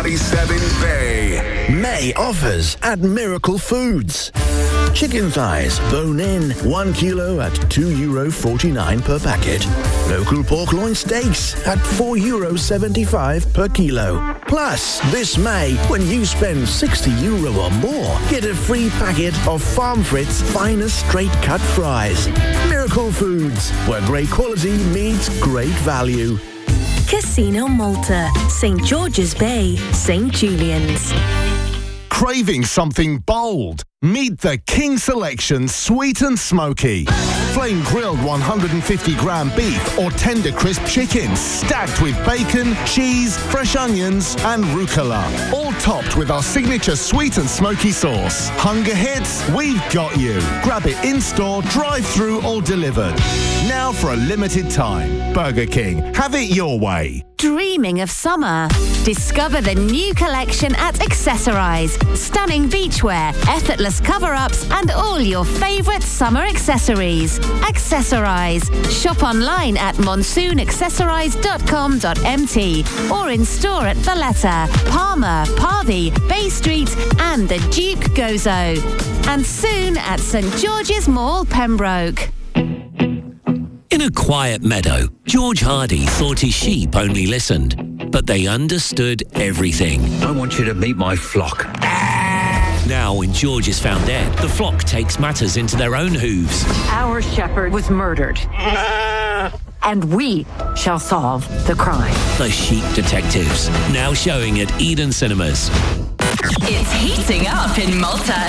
97 Bay. May offers at Miracle Foods. Chicken thighs, bone-in, 1 kilo at €2.49 per packet. Local pork loin steaks at €4.75 per kilo. Plus, this May, when you spend €60 or more, get a free packet of Farm Fritz finest straight-cut fries. Miracle Foods, where great quality meets great value. Casino Malta, St. George's Bay, St. Julian's. Craving something bold? Meet the King Selection Sweet and Smoky. Flame grilled 150-gram beef or tender crisp chicken stacked with bacon, cheese, fresh onions and rucola. All topped with our signature sweet and smoky sauce. Hunger hits? We've got you. Grab it in-store, drive-through or delivered. Now for a limited time. Burger King. Have it your way. Dreaming of summer? Discover the new collection at Accessorize. Stunning beachwear, effortless cover-ups and all your favourite summer accessories. Accessorize. Shop online at monsoonaccessorize.com.mt or in store at Valletta, Palmer, Parvey, Bay Street and the Duke Gozo. And soon at St George's Mall, Pembroke. In a quiet meadow, George Hardy thought his sheep only listened, but they understood everything. I want you to meet my flock. Now, when George has found Ed, the flock takes matters into their own hooves. Our shepherd was murdered. And we shall solve the crime. The Sheep Detectives, now showing at Eden Cinemas. It's heating up in Malta.